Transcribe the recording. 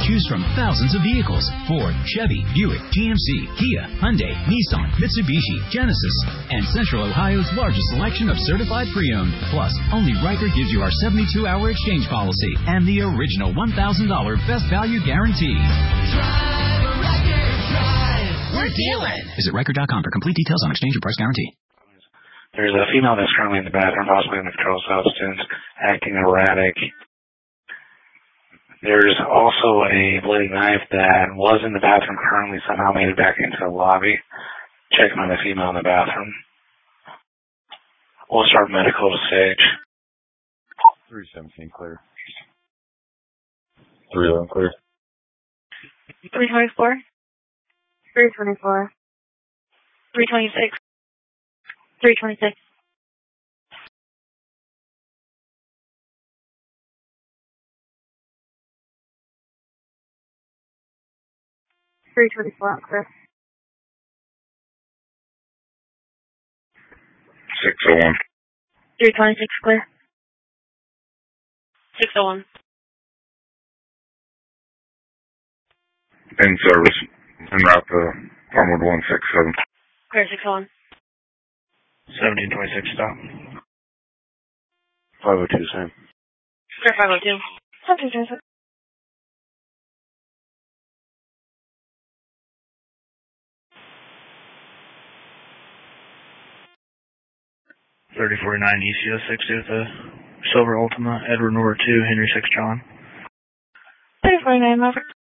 Choose from thousands of vehicles: Ford, Chevy, Buick, GMC, Kia, Hyundai, Nissan, Mitsubishi, Genesis, and Central Ohio's largest selection of certified pre-owned. Plus, only Riker gives you our 72-hour exchange policy and the original $1,000 best value guarantee. We're dealing. Visit Riker.com for complete details on exchange and price guarantee. There's a female that's currently in the bathroom, possibly in a controlled substance, acting erratic. There's also a bloody knife that was in the bathroom, currently somehow made it back into the lobby. Checking on the female in the bathroom. We'll start medical to Sage. 317 clear. 311 clear. 324. 324. 326. 326. 324, clear. 601. 326, clear. 601. In service. En route to Farmwood 167. Clear, 601. 1726 stop. 502, same. Clear, 502. 1726. $3049 ECO 60 with a Silver Ultima, Edward Nora 2, Henry 6 John. 3049, over.